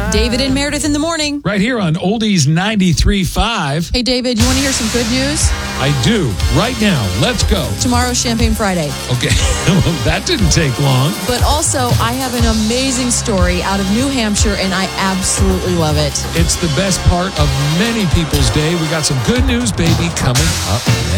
David and Meredith in the morning. Right here on Oldies 93.5. Hey, David, you want to hear some good news? I do. Right now. Let's go. Tomorrow's Champagne Friday. Okay. Well, that didn't take long. But also, I have an amazing story out of New Hampshire, and I absolutely love it. It's the best part of many people's day. We got some good news, baby, coming up next.